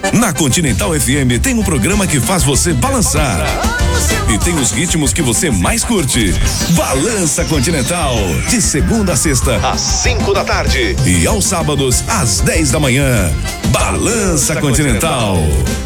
Na Continental FM tem um programa que faz você balançar. E tem os ritmos que você mais curte. Balança Continental. De segunda a sexta, às 5 da tarde. E aos sábados, às 10 da manhã. Balança Continental.